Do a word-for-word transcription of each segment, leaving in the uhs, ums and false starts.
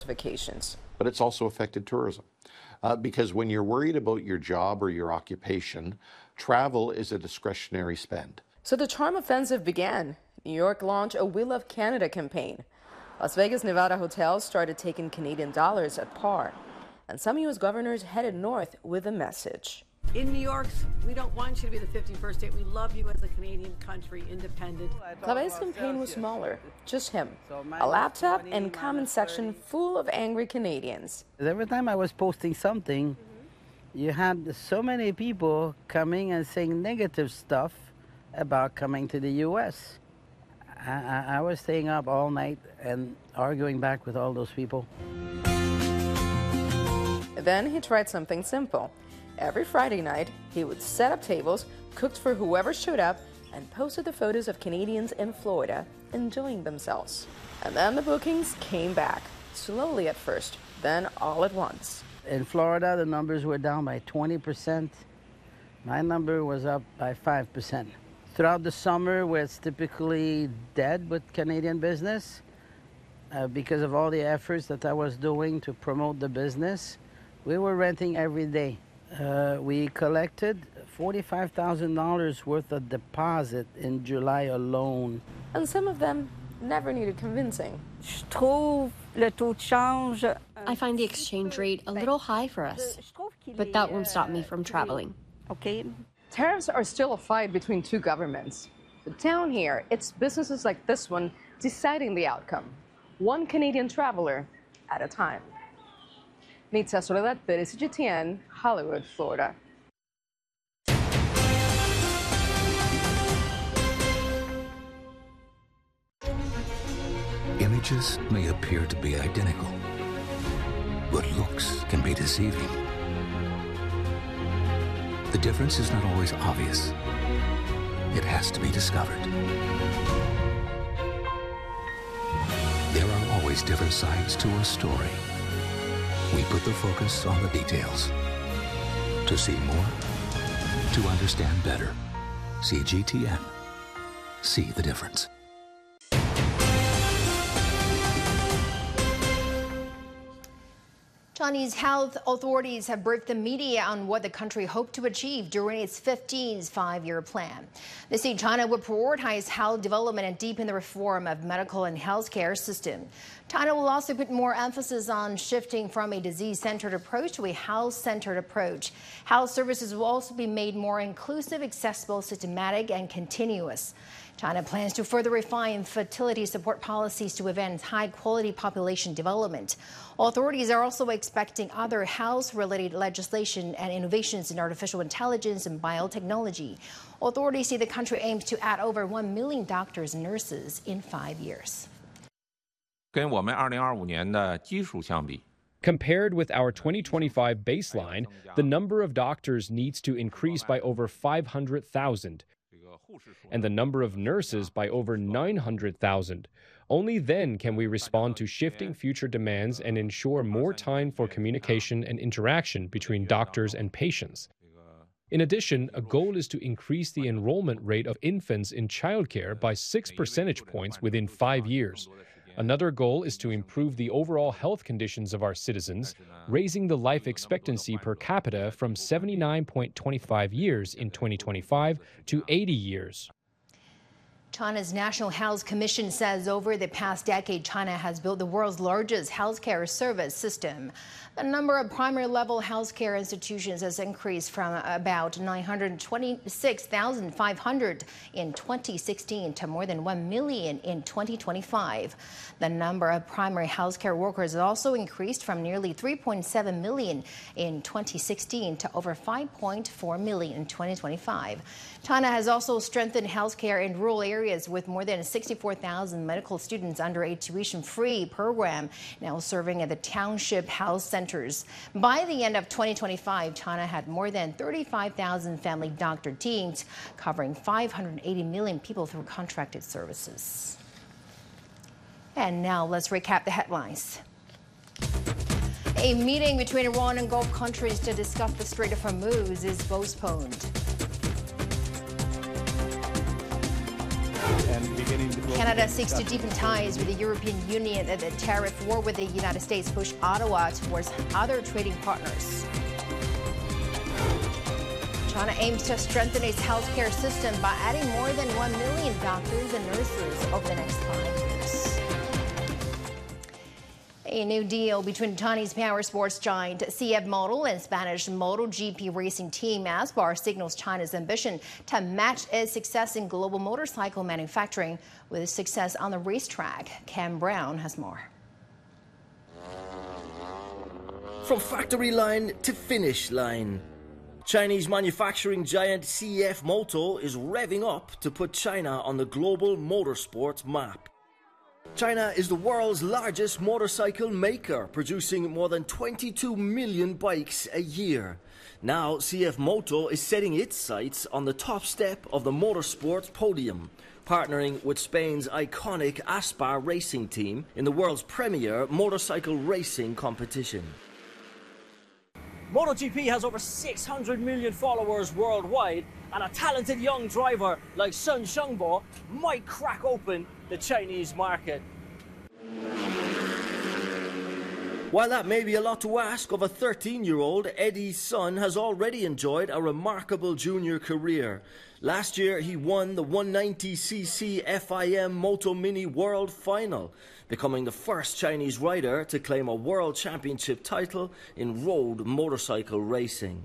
vacations. But it's also affected tourism. Uh, because when you're worried about your job or your occupation, travel is a discretionary spend. So the charm offensive began. New York launched a We Love Canada campaign. Las Vegas, Nevada hotels started taking Canadian dollars at par. And some U S governors headed north with a message. In New York, we don't want you to be the fifty-first state. We love you as a Canadian country, independent. Clavé's campaign was smaller, just him, a laptop and comment section full of angry Canadians. Every time I was posting something, you had so many people coming and saying negative stuff about coming to the U S. I, I, I was staying up all night and arguing back with all those people. Then he tried something simple. Every Friday night, he would set up tables, cooked for whoever showed up, and posted the photos of Canadians in Florida enjoying themselves. And then the bookings came back, slowly at first, then all at once. In Florida, the numbers were down by twenty percent. My number was up by five percent. Throughout the summer, where it's typically dead with Canadian business, uh, because of all the efforts that I was doing to promote the business, we were renting every day. Uh, we collected forty-five thousand dollars worth of deposit in July alone. And some of them never needed convincing. I find the exchange rate a little high for us, but that won't stop me from traveling. Okay. Tariffs are still a fight between two governments. But down here, it's businesses like this one deciding the outcome, one Canadian traveler at a time. Nitza Soledad Perez, G T N, Hollywood, Florida. Images may appear to be identical, but looks can be deceiving. The difference is not always obvious. It has to be discovered. There are always different sides to a story. We put the focus on the details. To see more, to understand better. See G T N. See the difference. Chinese health authorities have briefed the media on what the country hoped to achieve during its fifteenth five-year plan. They say China would prioritize health development and deepen the reform of medical and healthcare system. China will also put more emphasis on shifting from a disease-centered approach to a health-centered approach. Health services will also be made more inclusive, accessible, systematic, and continuous. China plans to further refine fertility support policies to advance high-quality population development. Authorities are also expecting other health-related legislation and innovations in artificial intelligence and biotechnology. Authorities say the country aims to add over one million doctors and nurses in five years. Compared with our twenty twenty-five baseline, the number of doctors needs to increase by over five hundred thousand. And the number of nurses by over nine hundred thousand. Only then can we respond to shifting future demands and ensure more time for communication and interaction between doctors and patients. In addition, a goal is to increase the enrollment rate of infants in childcare by six percentage points within five years. Another goal is to improve the overall health conditions of our citizens, raising the life expectancy per capita from seventy-nine point two five years in twenty twenty-five to eighty years. China's National Health Commission says over the past decade, China has built the world's largest healthcare service system. The number of primary-level healthcare institutions has increased from about nine hundred twenty-six thousand five hundred in twenty sixteen to more than one million in twenty twenty-five. The number of primary healthcare workers has also increased from nearly three point seven million in twenty sixteen to over five point four million in twenty twenty-five. China has also strengthened healthcare in rural areas with more than sixty-four thousand medical students under a tuition-free program now serving at the township health centers. By the end of twenty twenty-five, China had more than thirty-five thousand family doctor teams covering five hundred eighty million people through contracted services. And now let's recap the headlines. A meeting between Iran and Gulf countries to discuss the Strait of Hormuz is postponed. And beginning Canada seeks to deepen ties with the European Union as the tariff war with the United States push Ottawa towards other trading partners. China aims to strengthen its healthcare system by adding more than one million doctors and nurses over the next five years. A new deal between Chinese power sports giant C F Moto and Spanish MotoGP racing team Aspar signals China's ambition to match its success in global motorcycle manufacturing with success on the racetrack. Cam Brown has more. From factory line to finish line, Chinese manufacturing giant C F Moto is revving up to put China on the global motorsports map. China is the world's largest motorcycle maker, producing more than twenty-two million bikes a year. Now, C F Moto is setting its sights on the top step of the motorsports podium, partnering with Spain's iconic Aspar racing team in the world's premier motorcycle racing competition. MotoGP has over six hundred million followers worldwide, and a talented young driver like Sun Shengbo might crack open the Chinese market. While that may be a lot to ask of a thirteen-year-old, Eddie's son has already enjoyed a remarkable junior career. Last year, he won the one ninety c c F I M Moto Mini World Final, becoming the first Chinese rider to claim a world championship title in road motorcycle racing.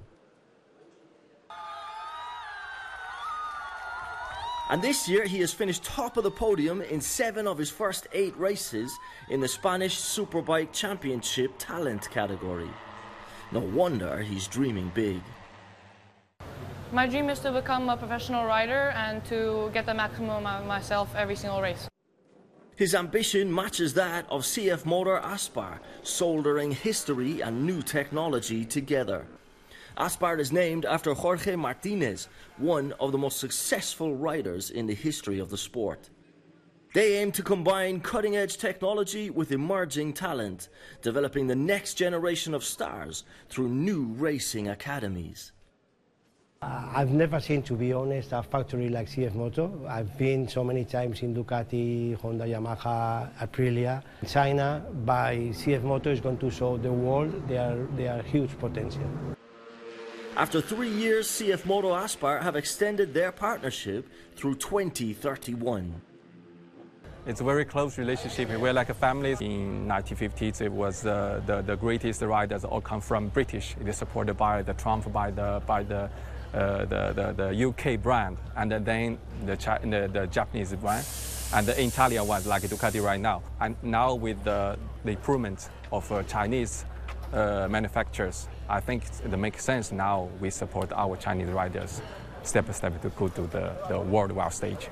And this year he has finished top of the podium in seven of his first eight races in the Spanish Superbike Championship talent category. No wonder he's dreaming big. My dream is to become a professional rider and to get the maximum of myself every single race. His ambition matches that of C F Motor Aspar, soldering history and new technology together. Aspar is named after Jorge Martinez, one of the most successful riders in the history of the sport. They aim to combine cutting-edge technology with emerging talent, developing the next generation of stars through new racing academies. Uh, I've never seen, to be honest, a factory like C F Moto. I've been so many times in Ducati, Honda, Yamaha, Aprilia. China, by C F Moto, is going to show the world their, their huge potential. After three years, C F Moto Aspar have extended their partnership through twenty thirty-one. It's a very close relationship. We're like a family. In nineteen fifties, it was uh, the, the greatest riders all come from British. It is supported by the Trump, by the, by the, uh, the, the, the U K brand, and then the, the, the Japanese brand, and the Italian ones like Ducati right now. And now with the, the improvement of uh, Chinese uh, manufacturers, I think it makes sense now we support our Chinese riders step by step to go to the, the worldwide stage.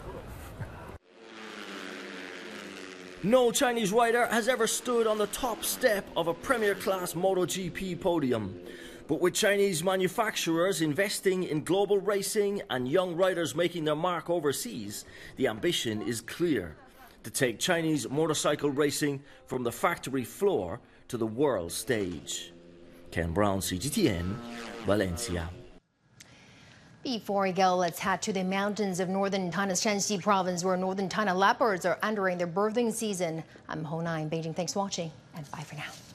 No Chinese rider has ever stood on the top step of a premier-class MotoGP podium. But with Chinese manufacturers investing in global racing and young riders making their mark overseas, the ambition is clear: to take Chinese motorcycle racing from the factory floor to the world stage. Ken Brown, C G T N, Valencia. Before we go, let's head to the mountains of northern China's Shanxi province, where northern China leopards are entering their birthing season. I'm Ho Na in Beijing. Thanks for watching, and bye for now.